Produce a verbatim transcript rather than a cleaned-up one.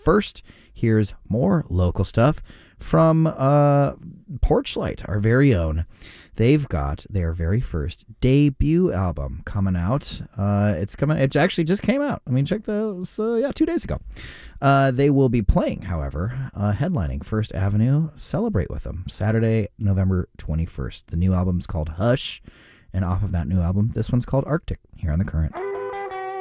first, here's more local stuff from uh, Porchlight, our very own. They've got their very first debut album coming out. Uh, it's coming. It actually just came out. I mean, check those. Uh, yeah, two days ago. Uh, they will be playing, however, uh, headlining First Avenue. Celebrate with them Saturday, November twenty-first. The new album's called Hush, and off of that new album, this one's called Arctic. Here on The Current.